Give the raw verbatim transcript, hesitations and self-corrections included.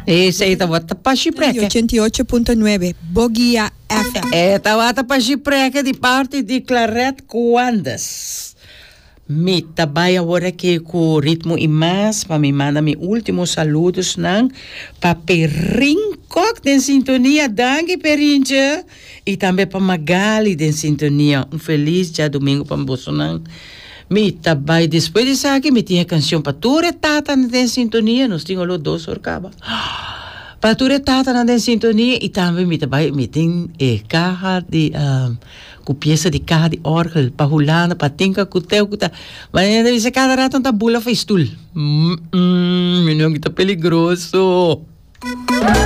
Esse aí estava para Chipreca. oitenta e oito ponto nove, Bogia F M. É, estava para Chipreca de parte de Claret Coandas. Me trabalho agora que com o ritmo e mais, para me mandar meus últimos saludos, não? Para Perincok, de sintonia, danke Perincha. E também para Magali, de sintonia. Um feliz dia domingo para você, não? Me trabalho, depois disso aqui, me tinha canção para Ture Tata na sintonia, nós tínhamos os dois orcaba. Para Ture Tata na sintonia, e também me trabalho, me tem eh, carro de... Um, com peça de carro de órgão, para Hulana, para Tinka, com teu, com tá. Mas deve ser cada rato uma bula fez tul. Hum, hum, menino que tá peligroso.